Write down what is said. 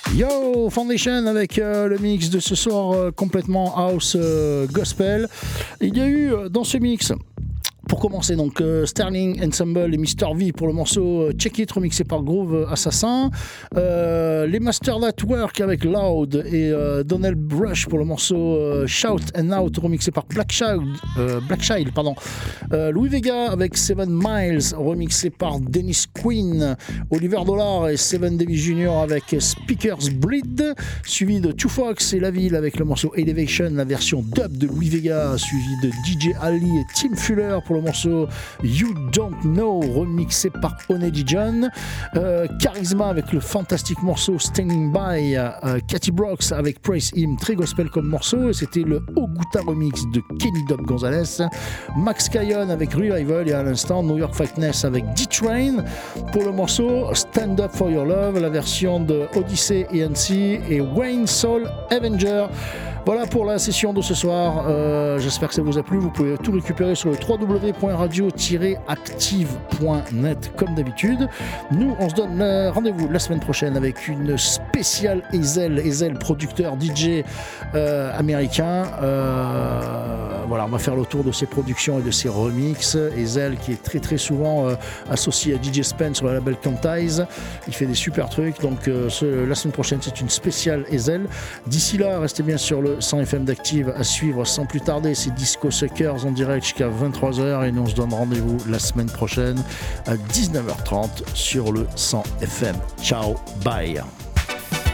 Yo Foundation avec le mix de ce soir complètement house gospel. Il y a eu dans ce mix, pour commencer, donc Sterling Ensemble et Mr. V pour le morceau Check It, remixé par Groove Assassin. Les Master That Work avec Loud et Donald Brush pour le morceau Shout and Out, remixé par Black Child. Louis Vega avec Seven Miles, remixé par Dennis Quinn. Oliver Dollar et Seven Davis Jr. avec Speakers Bleed, suivi de Two Fox et La Ville avec le morceau Elevation, la version dub de Louis Vega, suivi de DJ Ali et Tim Fuller pour le morceau You Don't Know, remixé par Oneji John. Charisma avec le fantastique morceau Standing By. Cathy Brooks avec Praise Him, très gospel comme morceau, et c'était le Oguta remix de Kenny Dub Gonzalez. Max Cayon avec Revival, et à l'instant New York Fatness avec D-Train pour le morceau Stand Up For Your Love, la version de Odyssey et NC et Wayne Soul Avenger. Voilà pour la session de ce soir, j'espère que ça vous a plu. Vous pouvez tout récupérer sur le www.radio-active.net comme d'habitude. Nous on se donne rendez-vous la semaine prochaine avec une spéciale Ezel, producteur DJ américain. Voilà, on va faire le tour de ses productions et de ses remixes. Ezel qui est très très souvent associé à DJ Spen sur le label Quantize, il fait des super trucs, donc la semaine prochaine c'est une spéciale Ezel. D'ici là, restez bien sur le 100 FM d'Active, à suivre sans plus tarder, c'est Disco Suckers en direct jusqu'à 23h, et nous on se donne rendez-vous la semaine prochaine à 19h30 sur le 100 FM. Ciao, bye.